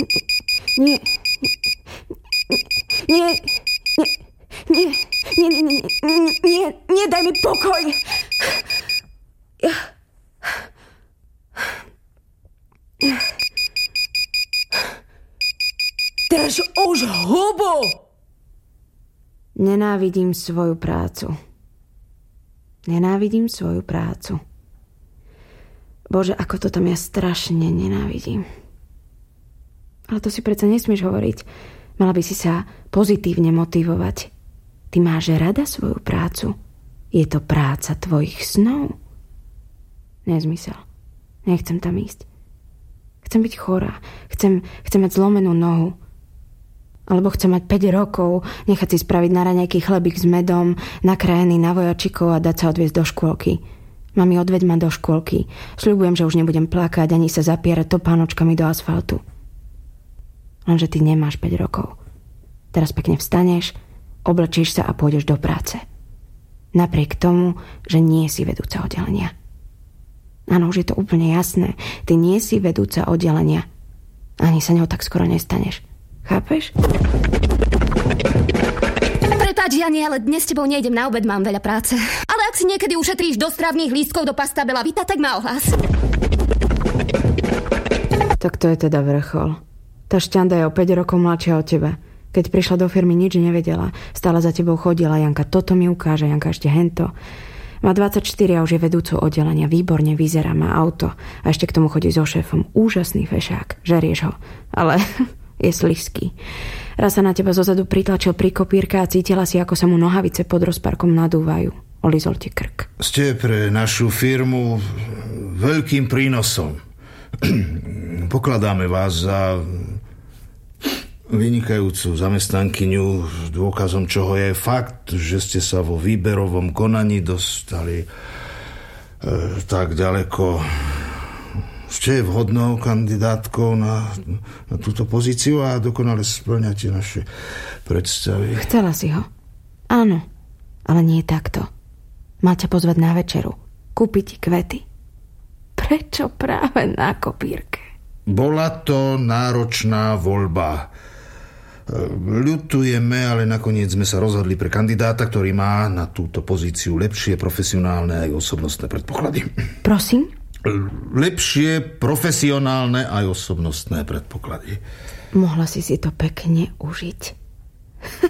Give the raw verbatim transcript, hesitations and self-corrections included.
Nie. Nie. Nie. Nie. Nie. Nie. Nie. Nie. Nie. Daj mi pokoj. Ja... Teraz už hubu! Nenávidím svoju prácu. Nenávidím svoju prácu. Bože, ako to tam ja strašne nenávidím. Ale to si predsa nesmieš hovoriť. Mala by si sa pozitívne motivovať. Ty máš rada svoju prácu. Je to práca tvojich snov. Nezmysel. Nechcem tam ísť. Chcem byť chorá. Chcem, chcem mať zlomenú nohu. Alebo chcem mať päť rokov, nechať si spraviť na raňajky chlebík s medom, nakrájený na vojačikov a dať sa odviesť do škôlky. Mami, odveď ma do škôlky. Sľubujem, že už nebudem plakať ani sa zapierať topánočkami do asfaltu. Lenže ty nemáš päť rokov. Teraz pekne vstaneš, oblečieš sa a pôjdeš do práce. Napriek tomu, že nie si vedúca oddelenia. Áno, už je to úplne jasné. Ty nie si vedúca oddelenia. Ani sa ňou tak skoro nestaneš. Chápeš? Prepáč, Jani, ale dnes s tebou nejdem na obed, mám veľa práce. Ale ak si niekedy ušetríš do stravných lístkov do Pastabela Vita, tak ma ohlás. Tak to je teda vrchol. Tá šťanda je o päť rokov mladšia od teba. Keď prišla do firmy, nič nevedela. Stále za tebou chodila. Janka toto mi ukáže, Janka ešte hento. Má dvadsaťštyri a už je vedúcou oddelenia. Výborne vyzerá, má auto. A ešte k tomu chodí so šéfom. Úžasný fešák. Žerieš ho. Ale... je slizký. Raz sa na teba zozadu pritlačil pri kopírke a cítila si, ako sa mu nohavice pod rozparkom nadúvajú. Olizol ti krk. Ste pre našu firmu veľkým prínosom. Pokladáme vás za vynikajúcu zamestnankyňu, dôkazom čoho je fakt, že ste sa vo výberovom konaní dostali e, tak ďaleko. Ste vhodnou kandidátkou na, na túto pozíciu a dokonale spĺňate naše predstavy. Chcela si ho. Áno, ale nie takto. Mal ťa pozvať na večeru. Kúpiť ti kvety. Prečo práve na kopírke? Bola to náročná voľba. Ľutujeme, ale nakoniec sme sa rozhodli pre kandidáta, ktorý má na túto pozíciu lepšie profesionálne aj osobnostné predpoklady. Prosím? Lepšie profesionálne aj osobnostné predpoklady. Mohla si si to pekne užiť.